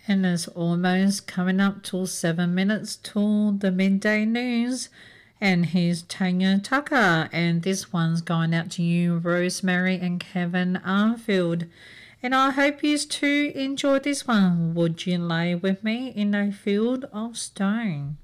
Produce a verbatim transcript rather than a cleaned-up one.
And it's almost coming up till seven minutes till the midday news. And here's Tanya Tucker. And this one's going out to you, Rosemary and Kevin Arfield. And I hope you too enjoyed this one. Would you lay with me in a field of stone?